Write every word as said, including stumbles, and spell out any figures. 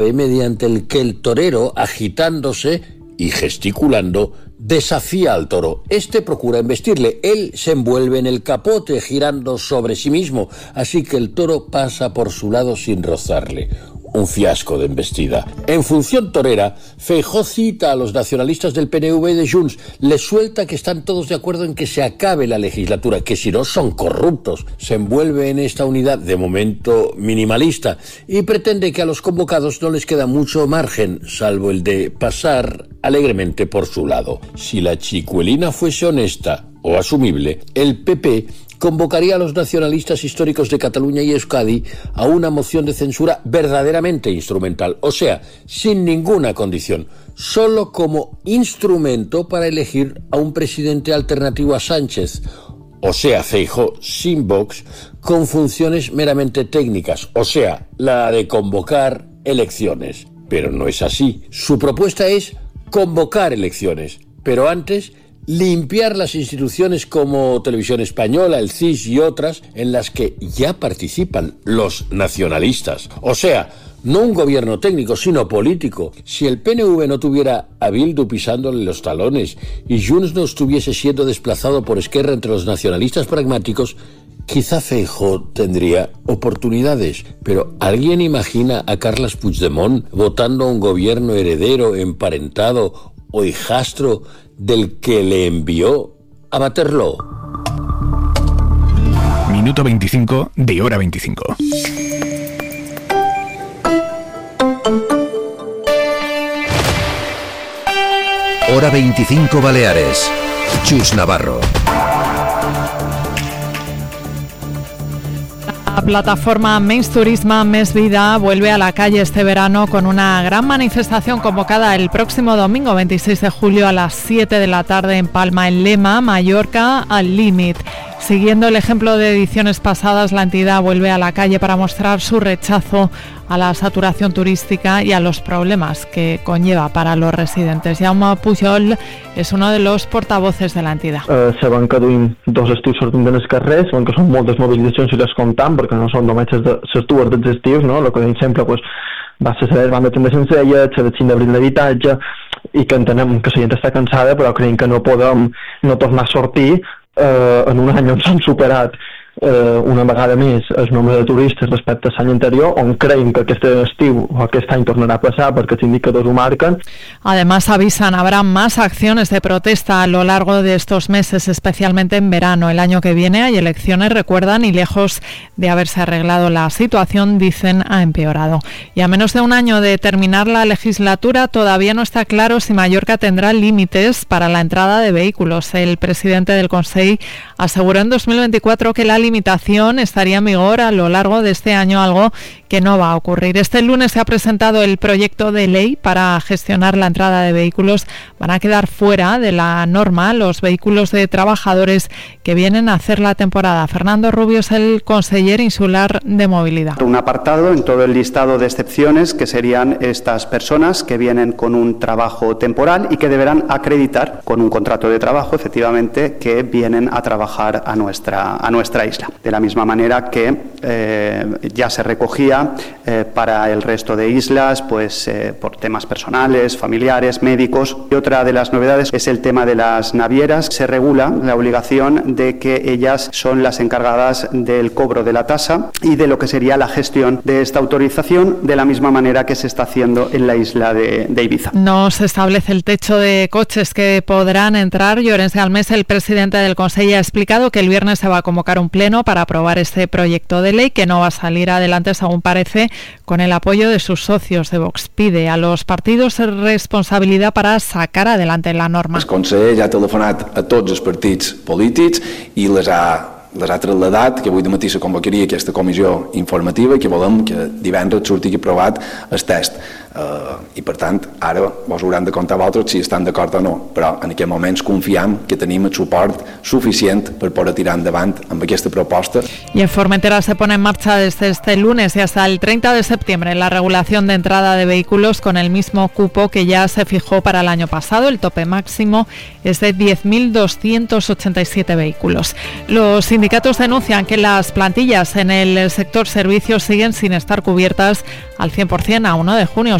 mediante el que el torero, agitándose y gesticulando, desafía al toro. Este procura embestirle. Él se envuelve en el capote, girando sobre sí mismo, así que el toro pasa por su lado sin rozarle. Un fiasco de embestida. En función torera, Feijóo cita a los nacionalistas del P N V y de Junts, les suelta que están todos de acuerdo en que se acabe la legislatura, que si no son corruptos. Se envuelve en esta unidad, de momento minimalista, y pretende que a los convocados no les queda mucho margen, salvo el de pasar alegremente por su lado. Si la chicuelina fuese honesta o asumible, el P P convocaría a los nacionalistas históricos de Cataluña y Euskadi a una moción de censura verdaderamente instrumental, o sea, sin ninguna condición, solo como instrumento para elegir a un presidente alternativo a Sánchez, o sea, Feijóo sin Vox, con funciones meramente técnicas, o sea, la de convocar elecciones. Pero no es así. Su propuesta es convocar elecciones, pero antes limpiar las instituciones como Televisión Española, el C I S y otras en las que ya participan los nacionalistas. O sea, no un gobierno técnico, sino político. Si el P N V no tuviera a Bildu pisándole los talones y Junts no estuviese siendo desplazado por Esquerra entre los nacionalistas pragmáticos, quizá Feijóo tendría oportunidades. Pero ¿alguien imagina a Carles Puigdemont votando a un gobierno heredero, emparentado o hijastro del que le envió a Waterloo? Minuto veinticinco de Hora veinticinco. Hora veinticinco Baleares. Chus Navarro. La plataforma Més Turisme, Més Vida vuelve a la calle este verano con una gran manifestación convocada el próximo domingo veintiséis de julio a las siete de la tarde en Palma, en Lema, Mallorca, al límit. Siguiendo el ejemplo de ediciones pasadas, la entidad vuelve a la calle para mostrar su rechazo a la saturación turística y a los problemas que conlleva para los residentes. Jaume Pujol és uno de los portavoces de la entidad. Eh, sabem que duim dos estius sortint dels carrers, sabem que són moltes mobilitzacions i les comptam, perquè no són només les, de, les dues dels estius, no? El que deim sempre pues, va ser la banda també sencella, el cinc d'abril d'habitatge, i que entenem que la gent està cansada, però creiem que no podem no tornar a sortir eh, en un any on s'han superat eh, una vegada més el nombre de turistes respecte a l'any anterior, on creiem que aquest estiu o aquest any tornarà a passar perquè els indicadors ho marquen. Además avisan, habrá más acciones de protesta a lo largo de estos meses, especialmente en verano. El año que viene hay elecciones, recuerdan, y lejos de haberse arreglado la situación, dicen, ha empeorado. Y a menos de un año de terminar la legislatura, todavía no está claro si Mallorca tendrá límites para la entrada de vehículos. El presidente del Consell aseguró en dos mil veinticuatro que la limitación estaría en vigor a lo largo de este año, algo que no va a ocurrir. Este lunes se ha presentado el proyecto de ley para gestionar la entrada de vehículos. Van a quedar fuera de la norma los vehículos de trabajadores que vienen a hacer la temporada. Fernando Rubio es el conseller insular de movilidad. Un apartado en todo el listado de excepciones que serían estas personas que vienen con un trabajo temporal y que deberán acreditar con un contrato de trabajo, efectivamente, que vienen a trabajar a nuestra, a nuestra isla. De la misma manera que eh, ya se recogía eh, para el resto de islas, pues eh, por temas personales, familiares, médicos. Y otra de las novedades es el tema de las navieras. Se regula la obligación de que ellas son las encargadas del cobro de la tasa y de lo que sería la gestión de esta autorización, de la misma manera que se está haciendo en la isla de, de Ibiza. No se establece el techo de coches que podrán entrar. Llorenç Galmés, el presidente del Consell, ha explicado que el viernes se va a convocar un pleno para aprobar este proyecto de ley, que no va a salir adelante, según parece, con el apoyo de sus socios de Vox. Pide a los partidos responsabilidad para sacar adelante la norma. El Consell ja ha telefonat a tots els partits polítics i les ha les ha traslladat que avui de matí se convocaria aquesta comissió informativa i que volem que divendres surti aprovat el text Uh, I per tant, ara vos hauran de comptar vosaltres si estan d'acord o no, però en aquests moments confiem que tenim el suport suficient per poder tirar endavant amb aquesta proposta. Y en Formentera se pone en marcha desde este lunes y hasta el treinta de septiembre la regulación de entrada de vehículos con el mismo cupo que ya se fijó para el año pasado. El tope máximo es de diez mil doscientos ochenta y siete vehículos. Los sindicatos denuncian que las plantillas en el sector servicios siguen sin estar cubiertas al cien por ciento a uno de junio.